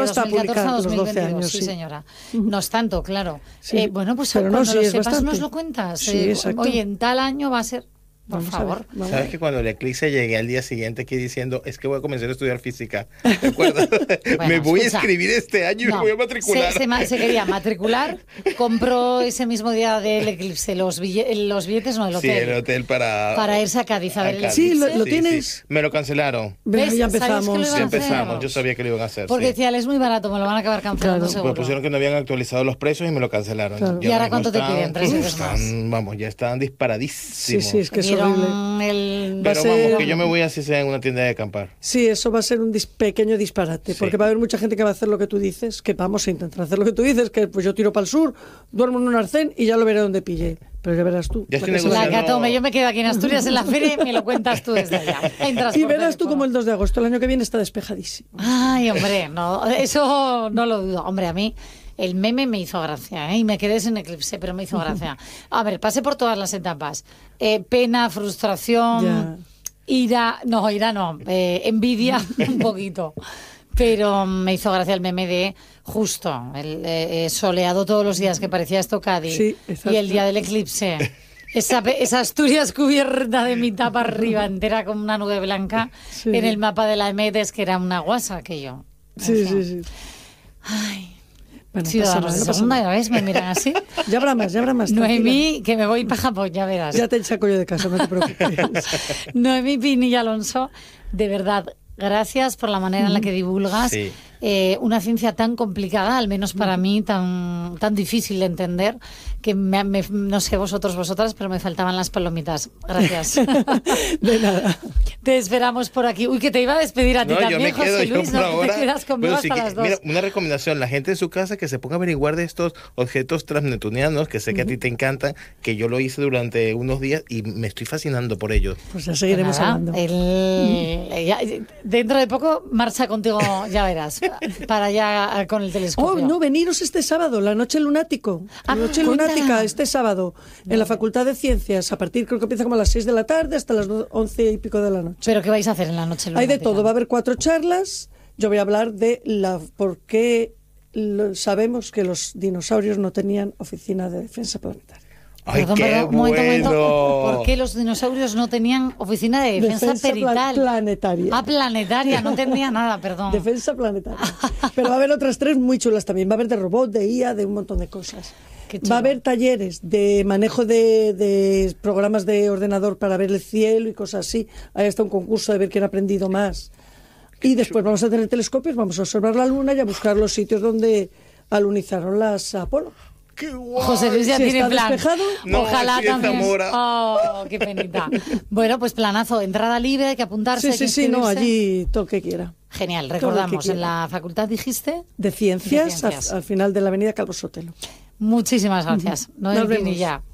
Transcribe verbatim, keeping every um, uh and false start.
estaba hasta publicada a los doce años. Sí, sí, señora. No es tanto, claro. Sí, eh, bueno, pues pero cuando no, sí, lo es sepas bastante. nos lo cuentas. Sí, eh, exacto. Oye, en tal año va a ser... Por Vamos a favor. ver, vamos a ¿Sabes ver. que cuando el eclipse llegué al día siguiente aquí diciendo, es que voy a comenzar a estudiar física? ¿Te acuerdas? Bueno, me voy escucha, a escribir este año y no, me voy a matricular. Se, se, ma- se quería matricular, compró ese mismo día del eclipse los, bille- los billetes, no, el Sí, hotel. el hotel para... Para irse a Cádiz a ver a el Cádiz. Sí, lo- eclipse. lo tienes. sí. Me lo cancelaron. Venga, ¿Ves? ya ¿Sabes que lo empezamos. iban Ya a hacer? empezamos. Yo sabía que lo iban a hacer. Porque sí. decía, es muy barato, me lo van a acabar cancelando Claro. seguro. Me pusieron que no habían actualizado los precios y me lo cancelaron. Claro. ¿Y ahora mismo cuánto te están- piden? ¿Tres veces más? están- Vamos, ya están Sí, disparadísimos. sí, es que es Dieron horrible. el... Va a Pero ser- vamos, que yo me voy así sea en una tienda de acampar. Sí, eso va a ser un dis- pequeño disparate, Sí. porque va a haber mucha gente que va a hacer lo que tú dices, que vamos a intentar hacer lo que tú dices, que pues yo tiro para el sur, duermo en un arcén y ya lo veré donde pille. Pero ya verás tú. Ya la estoy que se- La negociando. Catome, yo me quedo aquí en Asturias en la feria y me lo cuentas tú desde allá. Entras Y por verás tú teléfono. como el dos de agosto, el año que viene, está despejadísimo. Ay, hombre, no, eso no lo dudo. Hombre, a mí el meme me hizo gracia, ¿eh? Y me quedé sin eclipse, pero me hizo gracia. A ver, pasé por todas las etapas. Eh, pena, frustración, Ya. ira, no, ira no, eh, envidia un poquito. Pero me hizo gracia el meme de justo, el eh, eh, soleado todos los días que parecía esto Cádiz Sí, exacto. y el día del eclipse. Esa, pe- esa Asturias cubierta de mitad para arriba, entera como una nube blanca, Sí. en el mapa de la Emetes, que era una guasa aquello. Sí, En fin. sí, sí. Ay, Bueno, ciudadanos pasa de nada, no pasa segunda, nada. ya ves, me miran así. Ya habrá más, ya habrá más. tranquila. Noemí, que me voy para Japón, ya verás. Ya te saco yo de casa, no te preocupes. Noemí Pinilla Alonso, de verdad, gracias por la manera en la que divulgas Sí. eh, una ciencia tan complicada, al menos para mí, tan, tan difícil de entender, que me- me- no sé vosotros, vosotras, pero me faltaban las palomitas. Gracias. De nada. Te esperamos por aquí. Uy, que te iba a despedir a ti No, yo también, me quedo José yo Luis, por no ahora. te quedas conmigo Bueno, hasta sí que- las dos. mira, una recomendación, la gente en su casa que se ponga a averiguar de estos objetos transneptunianos, que sé que a ti te encantan, que yo lo hice durante unos días y me estoy fascinando por ellos. Pues ya seguiremos Nada, hablando. el- ya- dentro de poco marcha contigo, ya verás, para allá con el Oh, telescopio. no, veniros este sábado, la Noche Lunático. Ah, La Noche cuenta. Lunática, este sábado, en la Facultad de Ciencias, a partir, creo que empieza como a las seis de la tarde hasta las do- once y pico de la noche. ¿Pero qué vais a hacer en la noche Hay de lunática? todo, va a haber cuatro charlas. Yo voy a hablar de la por qué lo- sabemos que los dinosaurios no tenían oficina de defensa planetaria. ¡Ay, Perdón, qué perdón, un momento, un momento. bueno! ¿Por qué los dinosaurios no tenían oficina de defensa, Defensa pla- perital? planetaria. Ah, planetaria, no entendía nada, perdón. Defensa planetaria. Pero va a haber otras tres muy chulas también. Va a haber de robot, de I A, de un montón de cosas. Qué chulo. Va a haber talleres de manejo de, de programas de ordenador para ver el cielo y cosas así. Ahí está un concurso de ver quién ha aprendido más. Y después vamos a tener telescopios, vamos a observar la luna y a buscar los sitios donde alunizaron las Apolo. ¡Qué guay! José Luis ya Si tiene está plan. despejado. No, Ojalá estoy en también. Zamora. Oh, qué penita. Bueno, pues planazo, entrada libre, hay que apuntarse. Sí, hay que sí, sí, no, inscribirse. allí todo lo que quiera. Genial, Todo lo que recordamos, en quiera. la facultad dijiste. De ciencias, De ciencias. Al, al final de la avenida Calvo Sotelo. Muchísimas gracias. Nos Noel vemos. Pinilla.